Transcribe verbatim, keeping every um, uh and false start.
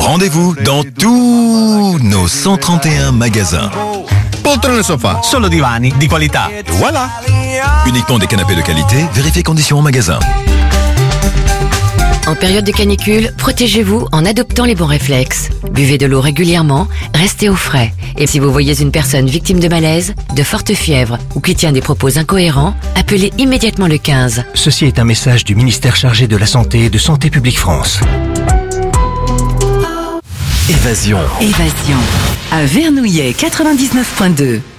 Rendez-vous dans tous nos cent trente et un magasins. Poltrone sofa. Solo divani di qualità. Et voilà. Uniquement des canapés de qualité, vérifiez conditions en magasin. En période de canicule, protégez-vous en adoptant les bons réflexes. Buvez de l'eau régulièrement, restez au frais. Et si vous voyez une personne victime de malaise, de forte fièvre ou qui tient des propos incohérents, appelez immédiatement le quinze. Ceci est un message du ministère chargé de la Santé et de Santé publique France. Évasion. Évasion. À Vernouillet quatre-vingt-dix-neuf point deux.